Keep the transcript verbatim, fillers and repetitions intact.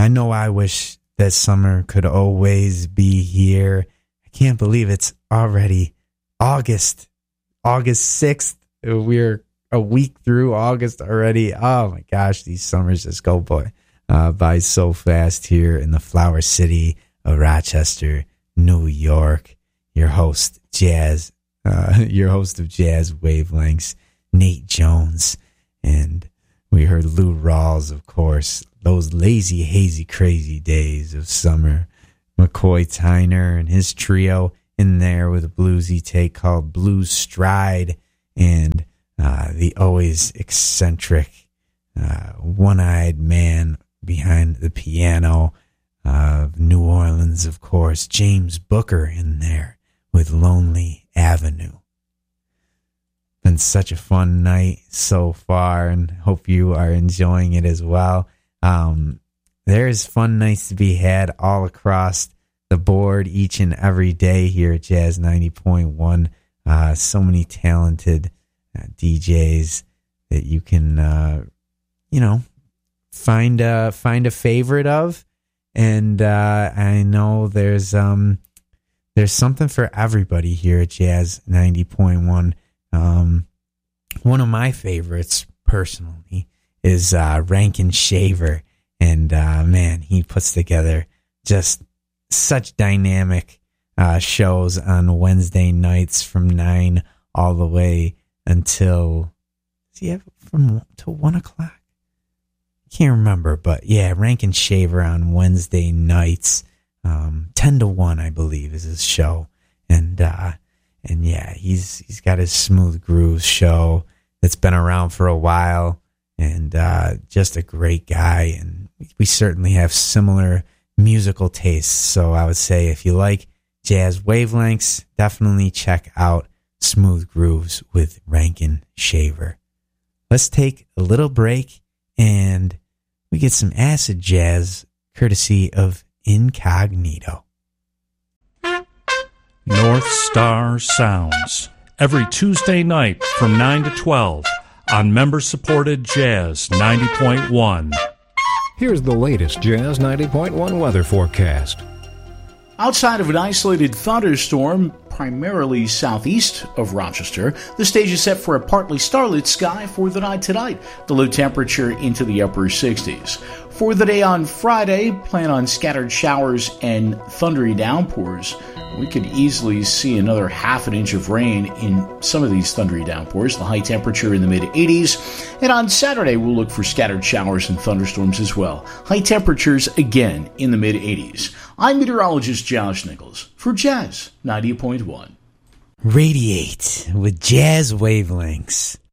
I know I wish that summer could always be here. I can't believe it's already August, August sixth. We're a week through August already. Oh my gosh, these summers just go boy uh, by so fast here in the Flower City of Rochester, New York. Your host, Jazz, uh, your host of Jazz Wavelengths, Nate Jones, and we heard Lou Rawls, of course. Those lazy, hazy, crazy days of summer. McCoy Tyner and his trio in there with a bluesy take called Blues Stride, and uh, the always eccentric, uh, one-eyed man behind the piano of New Orleans, of course, James Booker in there with Lonely Avenue. Been such a fun night so far, and hope you are enjoying it as well. Um, there's fun nights to be had all across the board each and every day here at Jazz ninety point one. Uh, so many talented uh, D Js that you can, uh, you know, find a, find a favorite of. And uh, I know there's um, there's something for everybody here at Jazz ninety point one. Um, one of my favorites, personally, is uh, Rankin Shaver. And, uh, man, he puts together just such dynamic uh, shows on Wednesday nights from nine all the way until, does he have from till one o'clock? Can't remember, but yeah, Rankin Shaver on Wednesday nights, um, ten to one, I believe, is his show. And, uh, and yeah, he's, he's got his Smooth Grooves show that's been around for a while, and, uh, just a great guy. And we certainly have similar musical tastes. So I would say if you like Jazz Wavelengths, definitely check out Smooth Grooves with Rankin Shaver. Let's take a little break and we get some acid jazz courtesy of Incognito. North Star Sounds, every Tuesday night from nine to twelve on member-supported Jazz ninety point one. Here's the latest Jazz ninety point one weather forecast. Outside of an isolated thunderstorm, primarily southeast of Rochester, the stage is set for a partly starlit sky for the night tonight. The low temperature into the upper sixties. For the day on Friday, plan on scattered showers and thundery downpours. We could easily see another half an inch of rain in some of these thundery downpours. The high temperature in the mid-eighties. And on Saturday, we'll look for scattered showers and thunderstorms as well. High temperatures again in the mid-eighties. I'm meteorologist Josh Nichols for Jazz ninety point one. Radiate with Jazz Wavelengths.